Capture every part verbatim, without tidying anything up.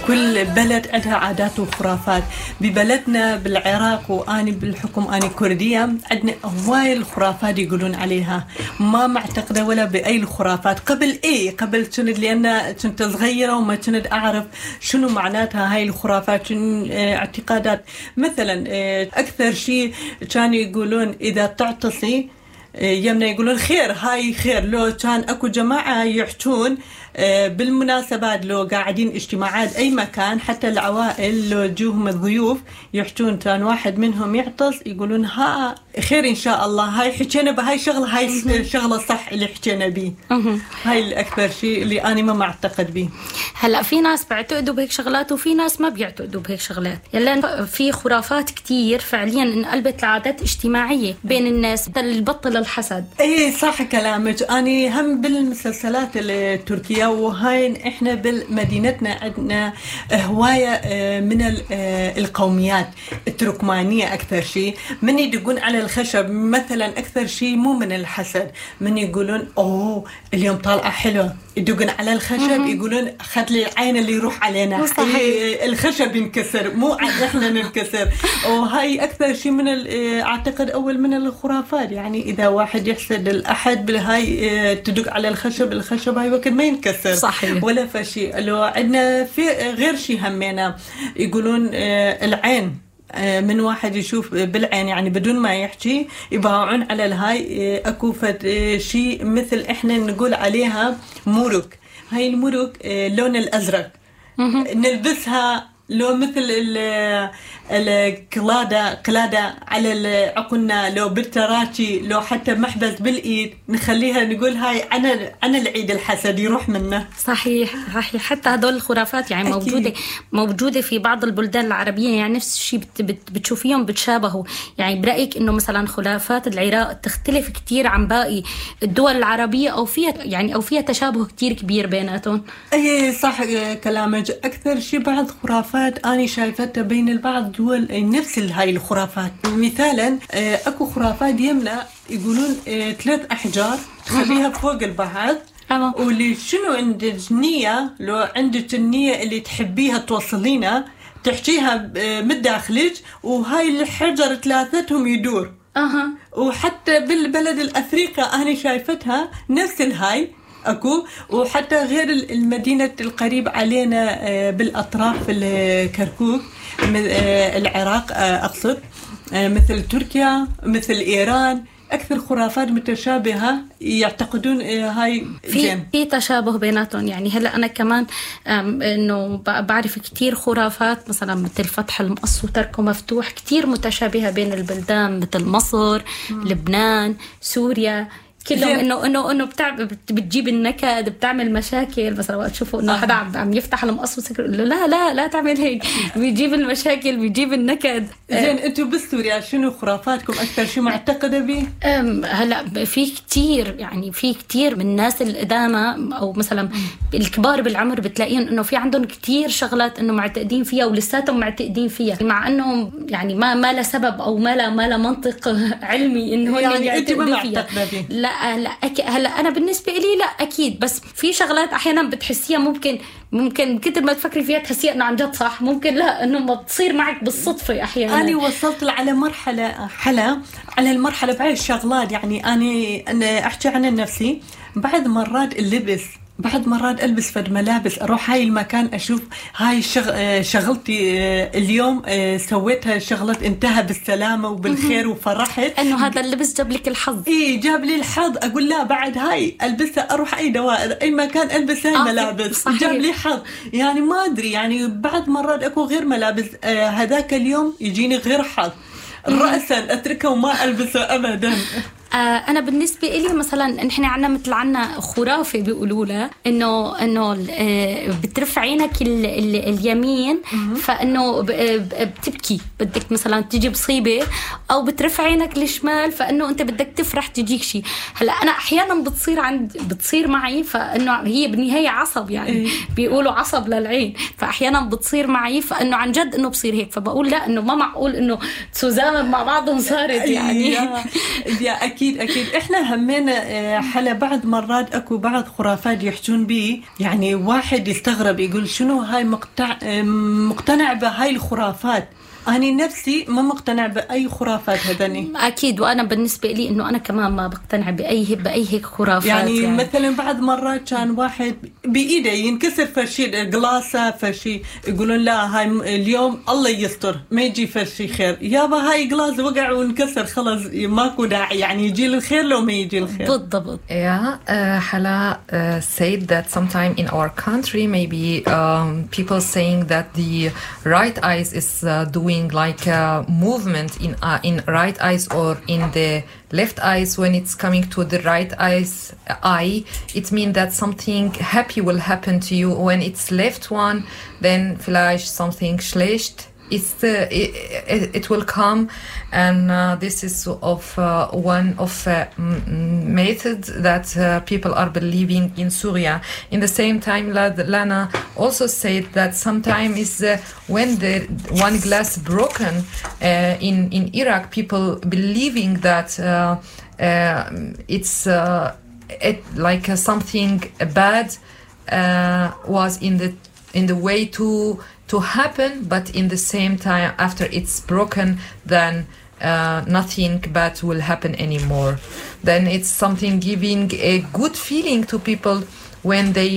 كل بلد عندها عادات وخرافات. ببلدنا بالعراق وأنا بالحكم أنا كردية عندنا هواي الخرافات يقولون عليها، ما معتقدة ولا بأي الخرافات. قبل إيه قبل كنت لأن كنت صغيرة وما كنت أعرف شنو معناتها هاي الخرافات، شنو اعتقادات. مثلا أكثر شيء كانوا يقولون إذا تعتصي يمنا يقولون خير، هاي خير. لو كان اكو جماعة يحجون بالمناسبات، لو قاعدين اجتماعات اي مكان، حتى العوائل لو جوهم الضيوف يحجون، كان واحد منهم يعطس يقولون ها خير ان شاء الله، هاي حكينا بهاي شغله، هاي شغله صح اللي حكينا بيه. هاي الاكثر شيء اللي انا ما معتقد بيه. هلا في ناس بيعتقدوا بهيك شغلات وفي ناس ما بيعتقدوا بهيك شغلات. يلا في خرافات كتير فعليا انقلبت لعادات اجتماعيه بين الناس، اللي بطل الحسد. ايه صح كلامك. أنا هم بالمسلسلات التركية، وهاي احنا بالمدينتنا عندنا هواية من القوميات التركمانية. أكثر شيء من يدقون على الخشب مثلا، أكثر شيء مو من الحسد، من يقولون أوه اليوم طالعة حلوة، يدقون على الخشب يقولون خد لي العين اللي يروح علينا، الخشب ينكسر مو احنا ننكسر. وهاي أكثر شيء من أعتقد أول من الخرافات. يعني إذا واحد يحسد الأحد بالهاي تدق على الخشب، الخشب هاي وقت ما ينكسر. صحيح. ولا فشي. لو عندنا في غير شيء همينا يقولون العين، من واحد يشوف بالعين يعني بدون ما يحكي يباوعون على الهاي. أكو شيء مثل إحنا نقول عليها مرق. هاي المرق لون الأزرق نلبسها لو مثل القلادة قلادة على عقلنا، لو بالتراتي، لو حتى محبس بالإيد نخليها نقول هاي أنا أنا العيد الحسد يروح منه. صحيح صحيح. حتى هدول الخرافات يعني أكيد. موجودة موجودة في بعض البلدان العربية، يعني نفس الشيء بت بت بتشوفيهم بتشابهوا. يعني برأيك إنه مثلا خرافات العراق تختلف كتير عن باقي الدول العربية، أو فيها يعني أو فيها تشابه كتير كبير بيناتهم؟ أي صح كلامك. أكثر شيء بعض خرافات أنا شايفتها بين البعض دول نفس هاي الخرافات. مثالا أكو خرافات يمنا يقولون ثلاث أحجار تخليها فوق البعض، واللي شنو عندك نية، لو عندك النية اللي تحبيها توصلينها تحكيها من داخلك، وهاي الحجر ثلاثتهم يدور. أه. وحتى بالبلد الأفريقي أنا شايفتها نفس الهاي أكو. وحتى غير المدينة القريب علينا بالأطراف الكركوك العراق أقصد، مثل تركيا مثل إيران، أكثر خرافات متشابهة يعتقدون هاي في في تشابه بيناتهم. يعني هلا أنا كمان إنه بعرف كتير خرافات مثلا مثل فتح المقص وتركه مفتوح، كتير متشابهة بين البلدان مثل مصر، م. لبنان، سوريا، كلهم انه انه انه بتعب بتجيب النكد، بتعمل مشاكل. مثلا وقت تشوفوا انه حدا عم يفتح المقص وسكر لا لا لا تعمل هيك، بيجيب المشاكل بيجيب النكد. زين انتم بسوريا شنو خرافاتكم اكثر شيء معتقده به؟ هلا في كتير، يعني في كتير من الناس القدامى او مثلا الكبار بالعمر بتلاقيهم انه في عندهم كتير شغلات انه معتقدين فيها ولساتهم معتقدين فيها، مع انهم يعني ما ما له سبب او ما له ما له منطق علمي انه يعني يعتقدوا فيها. لا لا أكيد. هلا أنا بالنسبة لي لا أكيد، بس في شغلات أحيانا بتحسيها ممكن ممكن كتر ما تفكري فيها تحسيها إنه عن جد صح، ممكن لا إنه ما بتصير معك بالصدفة أحيانا. أنا وصلت على مرحلة حلا على المرحلة بعد الشغلات. يعني أنا أنا أحكي عن نفسي، بعد مرات اللبس بعد مرات ألبس فد ملابس أروح هاي المكان أشوف هاي شغ... شغلتي اليوم سويتها شغلت انتهى بالسلامة وبالخير وفرحت إنه هذا اللبس جاب لك الحظ. إيه جاب لي الحظ. أقول لا بعد هاي ألبسها أروح أي دوائر أي مكان ألبس هاي آه ملابس صحيح. جاب لي حظ. يعني ما أدري، يعني بعد مرات أكو غير ملابس آه هذاك اليوم يجيني غير حظ، رأسا أتركه وما ألبسه أبدا. أنا بالنسبة إلي مثلا نحن عنا مثل عنا خرافة بيقولوا لها إنه إنه بترفع عينك ال ال اليمين فإنه بتبكي، بدك مثلا تيجي بصيبة، أو بترفع عينك الشمال فإنه أنت بدك تفرح تجيك شيء. هلا أنا أحيانا بتصير عند بتصير معي، فإنه هي بالنهاية عصب يعني بيقولوا عصب للعين، فأحيانا بتصير معي فإنه عن جد إنه بصير هيك، فبقول لا إنه ما معقول إنه تسوزان مع بعضهم صارت يعني. يا أكيد أكيد أكيد إحنا همينا حلا بعض مرات أكو بعض خرافات يحجون بي، يعني واحد يستغرب يقول شنو هاي مقتع مقتنع بهاي الخرافات. أنا نفسي ما مقتنع بأي خرافات هذني. أكيد، وأنا بالنسبة لي إنه أنا كمان ما بقتنع بأي بأي هيك خرافات. يعني, يعني مثلا بعض مرات كان واحد بإيده ينكسر فرشي قلاصة فرشي، يقولون لا هاي اليوم الله يستر ما يجي فرشي خير، يابا هاي قلاص وقع وانكسر خلاص ماكو داعي، يعني يجي الخير لو ما يجي الخير. بالضبط. Yeah, uh, Hala uh, said that sometime in our country maybe um, people saying that the right eyes is uh, doing like a movement in uh, in right eyes or in the left eyes. When it's coming to the right eyes eye, it means that something happy will happen to you. When it's left one, then vielleicht something schlecht. It's the, it, it, it will come, and uh, this is of uh, one of uh, m- methods that uh, people are believing in Syria. In the same time, Lana also said that sometimes is uh, when the one glass broken uh, in in Iraq, people believing that uh, uh, it's uh, it, like uh, something bad uh, was in the in the way to. to happen, but in the same time after it's broken, then uh, nothing bad will happen anymore. Then it's something giving a good feeling to people when they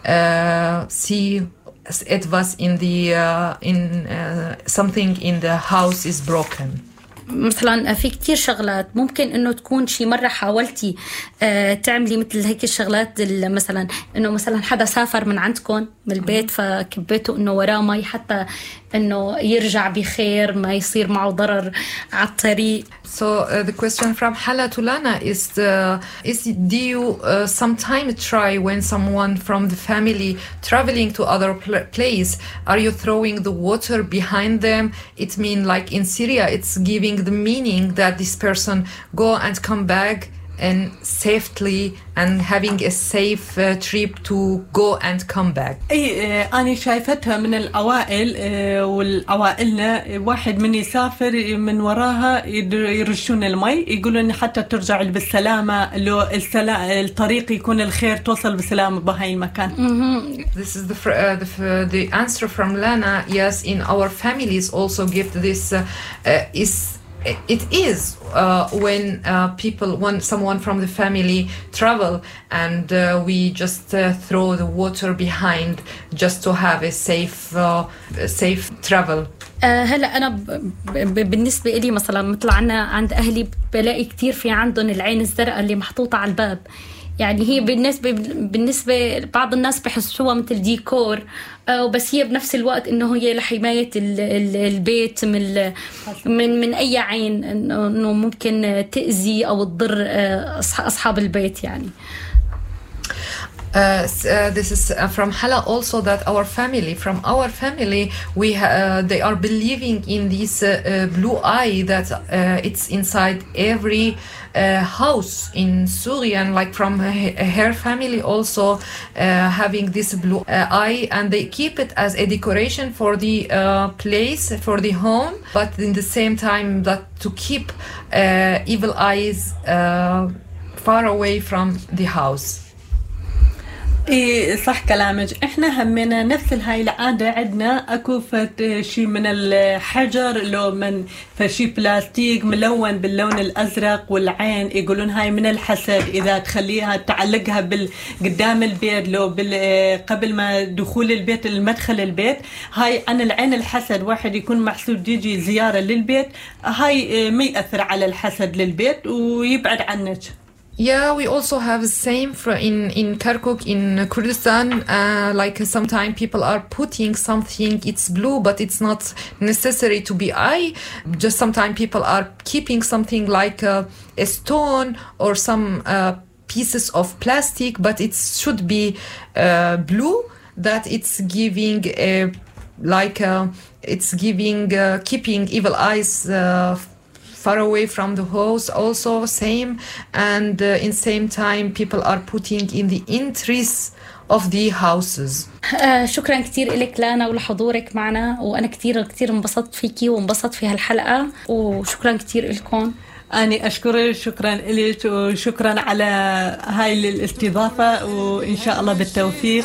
uh, see it was in the uh, in uh, something in the house is broken. مثلا في كتير شغلات ممكن انه تكون شي مرة حاولتي آه تعملي مثل هيك الشغلات، مثلا انه مثلا حدا سافر من عندكم من البيت فكبيته انه وراه مي حتى انه يرجع بخير ما يصير معه ضرر على الطريق. So uh, the question from Hala to Lana is uh, is do you uh, sometime try when someone from the family traveling to other pl- place, are you throwing the water behind them? It means like in Syria it's giving the meaning that this person go and come back and safely and having a safe uh, trip to go and come back. اي انا شايفتها من الاوائل والأوائلنا واحد من يسافر من وراها يرشون المي يقولون حتى ترجع بالسلامة، لو الطريق يكون الخير توصل بسلامة بهاي المكان. This is the uh, the the answer from Lana. Yes, in our families also give this uh, uh, is it is uh, when uh, people, when someone from the family travel and uh, we just uh, throw the water behind just to have a safe uh, safe travel. هلا أنا بالنسبة إلي مثلا مثل عنا عند أهلي بلاقي كتير في عندهم العين الزرقاء اللي محطوطة على الباب، يعني هي بالنسبة بالنسبة بعض الناس بحسوها مثل ديكور، وبس هي بنفس الوقت إنه هي لحماية البيت من من من أي عين إنه ممكن تأذي أو تضر أصحاب البيت يعني. Uh, uh, this is uh, from Hala also that our family, from our family, we ha- uh, they are believing in this uh, uh, blue eye that uh, it's inside every uh, house in Syria, and like from her family also uh, having this blue uh, eye, and they keep it as a decoration for the uh, place, for the home, but in the same time that to keep uh, evil eyes uh, far away from the house. إيه صح كلامك، إحنا همنا نفس هاي العادة عندنا، أكو فت شيء من الحجر لو من فشي بلاستيك ملون باللون الأزرق والعين يقولون هاي من الحسد، إذا تخليها تعلقها بال قدام البيت لو بال قبل ما دخول البيت المدخل البيت، هاي عن العين الحسد، واحد يكون محسود يجي زيارة للبيت هاي ما يأثر على الحسد للبيت ويبعد عنك. Yeah, we also have the same for in in Kirkuk in Kurdistan. Uh, like sometimes people are putting something, it's blue, but it's not necessary to be eye. Just sometimes people are keeping something like a, a stone or some uh, pieces of plastic, but it should be uh, blue. That it's giving a like a, it's giving uh, keeping evil eyes. Uh, far away from the house also same, and uh, in same time people are putting in the entries of the houses. آه شكرا كتير لك لانا ولحضورك معنا، وانا كتير كتير انبسطت فيكي وانبسطت في هالحلقة، وشكرا كتير لكم. أنا أشكرك، شكرا لك وشكرا على هاي الاستضافة، وإن شاء الله بالتوفيق.